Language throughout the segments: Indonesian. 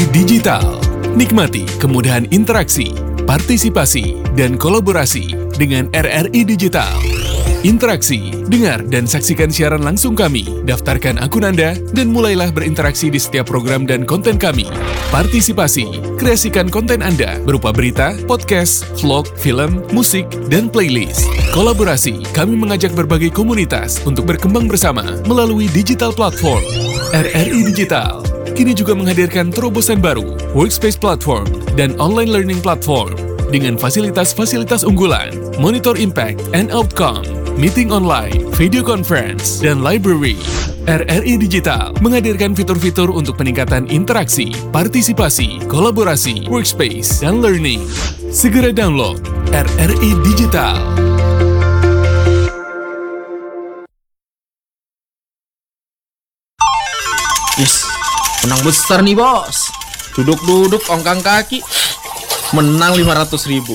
Digital. Nikmati kemudahan interaksi, partisipasi, dan kolaborasi dengan RRI Digital. Interaksi, dengar dan saksikan siaran langsung kami, daftarkan akun Anda, dan mulailah berinteraksi di setiap program dan konten kami. Partisipasi, kreasikan konten Anda berupa berita, podcast, vlog, film, musik, dan playlist. Kolaborasi, kami mengajak berbagai komunitas untuk berkembang bersama melalui digital platform. RRI Digital kini juga menghadirkan terobosan baru, workspace platform, dan online learning platform dengan fasilitas-fasilitas unggulan, monitor impact and outcome, meeting online, video conference, dan library. RRI Digital menghadirkan fitur-fitur untuk peningkatan interaksi, partisipasi, kolaborasi, workspace, dan learning. Segera download RRI Digital. Yes, menang besar nih bos. Duduk-duduk ongkang kaki, menang 500.000.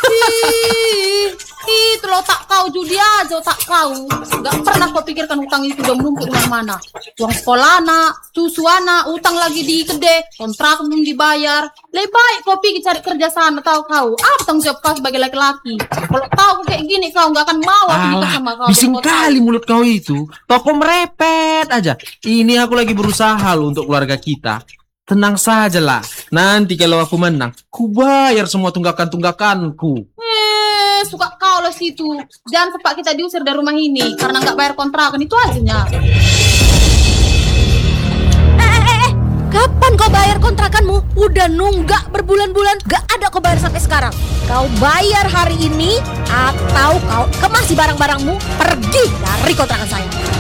Itu lo tak kau judi aja tak kau. Gak pernah kau pikirkan utang itu udah menumpuk di mana-mana. Uang sekolah anak, susu anak, utang lagi di kedai, kontrak belum dibayar. Lebih baik kau pergi cari kerja sana, tahu kau. Apa tanggung jawab kau sebagai laki-laki? Kalau tahu kayak gini kau gak akan mau aku nikah sama kau. Bising kali mulut kau itu. Toko merepet aja. Ini aku lagi berusaha loh untuk keluarga kita. Tenang saja lah. Nanti kalau aku menang, ku bayar semua tunggakan-tunggakanku. Suka kau lah situ. Jangan sempat kita diusir dari rumah ini karena nggak bayar kontrakan, itu aja. Kapan kau bayar kontrakanmu? Udah nunggak berbulan-bulan, gak ada kau bayar sampai sekarang. Kau bayar hari ini atau kau kemasi barang-barangmu, pergi dari kontrakan saya.